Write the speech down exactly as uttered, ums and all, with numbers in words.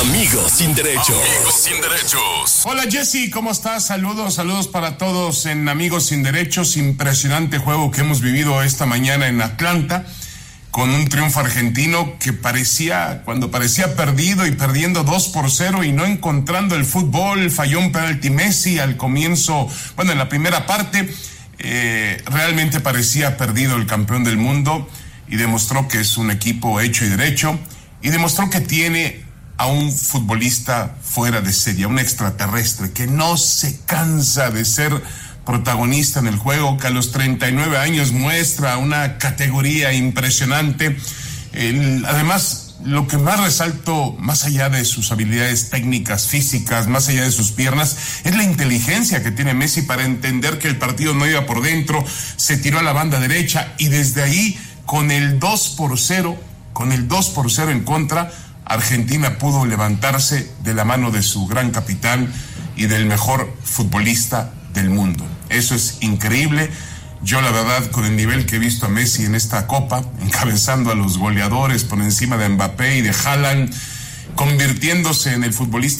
Amigos sin derechos. Amigos sin derechos. Hola Jesse, ¿cómo estás? Saludos, saludos para todos en Amigos sin derechos. Impresionante juego que hemos vivido esta mañana en Atlanta, con un triunfo argentino que parecía, cuando parecía perdido y perdiendo dos por cero y no encontrando el fútbol, falló un penalti Messi al comienzo, bueno, en la primera parte, eh, realmente parecía perdido el campeón del mundo y demostró que es un equipo hecho y derecho y demostró que tiene a un futbolista fuera de serie, a un extraterrestre que no se cansa de ser protagonista en el juego, que a los treinta y nueve años muestra una categoría impresionante. El, además, lo que más resalto, más allá de sus habilidades técnicas, físicas, más allá de sus piernas, es la inteligencia que tiene Messi para entender que el partido no iba por dentro, se tiró a la banda derecha y desde ahí, con el dos por cero, con el dos por cero en contra, Argentina pudo levantarse de la mano de su gran capitán y del mejor futbolista del mundo. Eso es increíble. Yo la verdad, con el nivel que he visto a Messi en esta Copa, encabezando a los goleadores por encima de Mbappé y de Haaland, convirtiéndose en el futbolista